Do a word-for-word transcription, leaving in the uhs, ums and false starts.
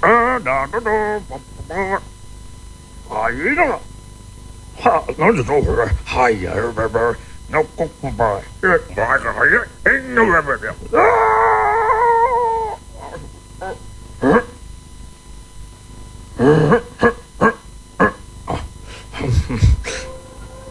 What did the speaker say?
あだだだパパパあいいなはなんでそうこれはいやるべべのここばえばがはいえんのべべああ